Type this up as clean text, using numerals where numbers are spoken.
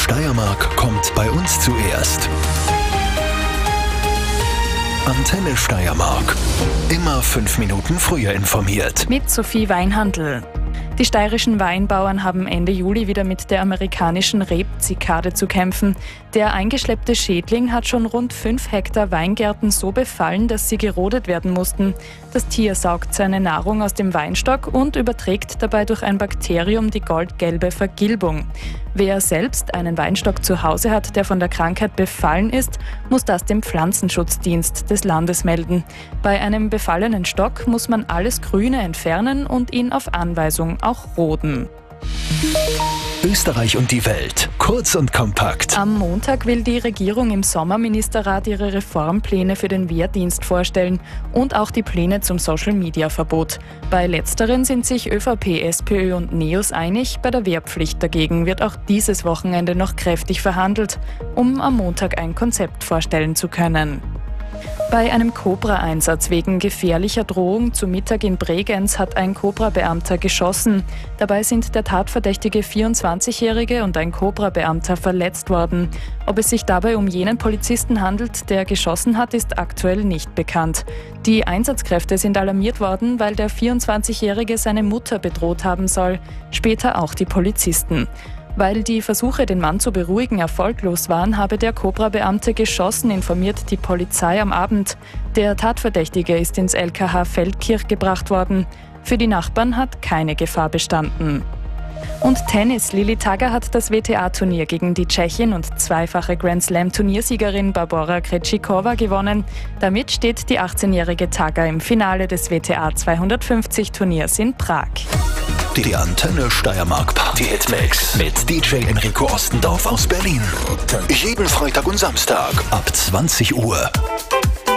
Steiermark kommt bei uns zuerst. Antenne Steiermark. Immer 5 Minuten früher informiert. Mit Sophie Weinhandl. Die steirischen Weinbauern haben Ende Juli wieder mit der amerikanischen Rebzikade zu kämpfen. Der eingeschleppte Schädling hat schon rund 5 Hektar Weingärten so befallen, dass sie gerodet werden mussten. Das Tier saugt seine Nahrung aus dem Weinstock und überträgt dabei durch ein Bakterium die goldgelbe Vergilbung. Wer selbst einen Weinstock zu Hause hat, der von der Krankheit befallen ist, muss das dem Pflanzenschutzdienst des Landes melden. Bei einem befallenen Stock muss man alles Grüne entfernen und ihn auf Anweisung auch roden. Österreich und die Welt. Kurz und kompakt. Am Montag will die Regierung im Sommerministerrat ihre Reformpläne für den Wehrdienst vorstellen und auch die Pläne zum Social-Media-Verbot. Bei letzteren sind sich ÖVP, SPÖ und NEOS einig, bei der Wehrpflicht dagegen wird auch dieses Wochenende noch kräftig verhandelt, um am Montag ein Konzept vorstellen zu können. Bei einem Cobra-Einsatz wegen gefährlicher Drohung zu Mittag in Bregenz hat ein Cobra-Beamter geschossen. Dabei sind der tatverdächtige 24-Jährige und ein Cobra-Beamter verletzt worden. Ob es sich dabei um jenen Polizisten handelt, der geschossen hat, ist aktuell nicht bekannt. Die Einsatzkräfte sind alarmiert worden, weil der 24-Jährige seine Mutter bedroht haben soll, später auch die Polizisten. Weil die Versuche, den Mann zu beruhigen, erfolglos waren, habe der Cobra-Beamte geschossen, informiert die Polizei am Abend. Der Tatverdächtige ist ins LKH Feldkirch gebracht worden. Für die Nachbarn hat keine Gefahr bestanden. Und Tennis. Lili Tagger hat das WTA-Turnier gegen die Tschechin und zweifache Grand-Slam-Turniersiegerin Barbora Krejcikova gewonnen. Damit steht die 18-jährige Tagger im Finale des WTA 250-Turniers in Prag. Die Antenne Steiermark Party Hit Mix mit DJ Enrico Ostendorf aus Berlin. Jeden Freitag und Samstag ab 20 Uhr.